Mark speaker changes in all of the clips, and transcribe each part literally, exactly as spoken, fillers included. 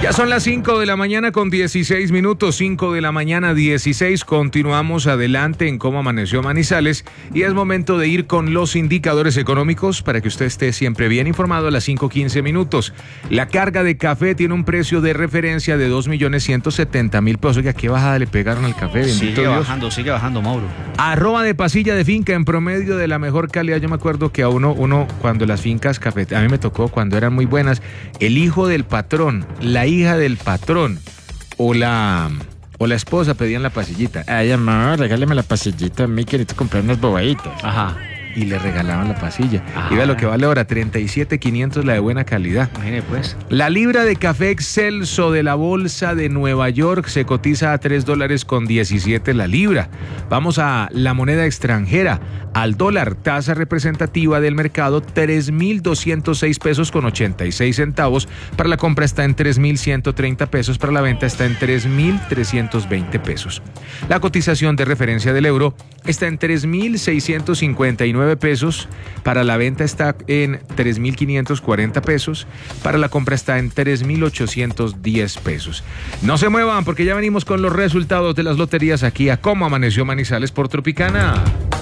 Speaker 1: Ya son las cinco de la mañana con dieciséis minutos, cinco de la mañana dieciséis. Continuamos adelante en Cómo Amaneció Manizales y es momento de ir con los indicadores económicos para que usted esté siempre bien informado a las cinco quince minutos. La carga de café tiene un precio de referencia de dos millones ciento setenta mil pesos. Oiga, ¿qué bajada le pegaron al café? Bendito
Speaker 2: Sigue
Speaker 1: Dios.
Speaker 2: bajando, sigue bajando, Mauro.
Speaker 1: Arroba de pasilla de finca en promedio de la mejor calidad. Yo me acuerdo que a uno, uno cuando las fincas café, a mí me tocó cuando eran muy buenas, el hijo del patrón, la hija del patrón o la o la esposa pedían la pasillita. Ay, amor, regáleme la pasillita, a mí quiero comprar unas bobaditas.
Speaker 2: Ajá.
Speaker 1: Y le regalaban la pasilla.
Speaker 2: Ajá.
Speaker 1: Y vea lo que vale ahora, treinta y siete mil quinientos la de buena calidad.
Speaker 2: Imagine pues.
Speaker 1: La libra de café Excelso de la bolsa de Nueva York se cotiza a tres dólares con diecisiete la libra. Vamos a la moneda extranjera. Al dólar, tasa representativa del mercado, tres mil doscientos seis pesos con ochenta y seis centavos. Para la compra está en tres mil ciento treinta pesos, para la venta está en tres mil trescientos veinte pesos. La cotización de referencia del euro está en tres mil seiscientos cincuenta y nueve pesos, para la venta está en tres mil quinientos cuarenta pesos, para la compra está en tres mil ochocientos diez pesos. No se muevan porque ya venimos con los resultados de las loterías aquí a Cómo Amaneció Manizales por Tropicana.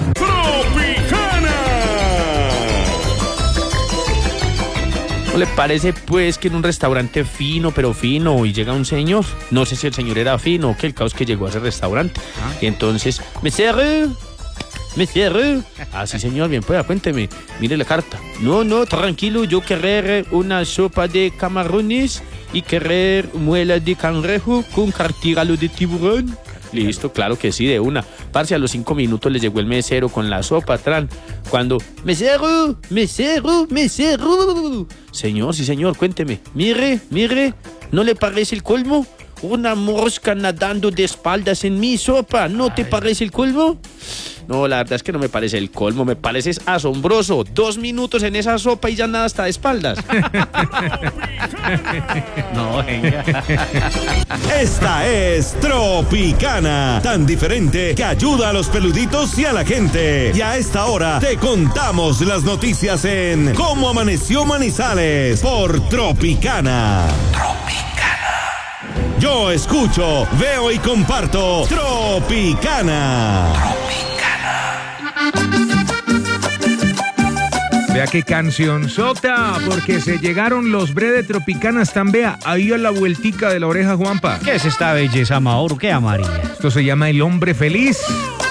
Speaker 3: ¿No le parece pues que en un restaurante fino, pero fino, y llega un señor? No sé si el señor era fino o que el caos que llegó a ese restaurante. ¿Ah? Y entonces, mesero, mesero. Ah, sí, señor, bien, pues, cuénteme, mire la carta. No, no, tranquilo, yo querer una sopa de camarones y querer muelas de cangrejo con cartílago de tiburón. Listo, claro que sí, de una. Parce, a los cinco minutos le llegó el mesero con la sopa, tran. Cuando, mesero, mesero, mesero. Señor, sí, señor, cuénteme. Mire, mire, ¿no le parece el colmo? Una mosca nadando de espaldas en mi sopa. ¿No te parece el colmo? No, la verdad es que no me parece el colmo, me parece asombroso. Dos minutos en esa sopa y ya nada está de espaldas.
Speaker 2: No, venga.
Speaker 4: Esta es Tropicana, tan diferente que ayuda a los peluditos y a la gente. Y a esta hora te contamos las noticias en Cómo Amaneció Manizales por Tropicana. Tropicana. Yo escucho, veo y comparto Tropicana.
Speaker 1: Vea qué canción sota, porque se llegaron los bre de Tropicana. Están, vea, ahí a la vueltica de la oreja, Juanpa.
Speaker 2: ¿Qué es esta belleza, Mauro? ¿Qué amarilla?
Speaker 1: Esto se llama El Hombre Feliz.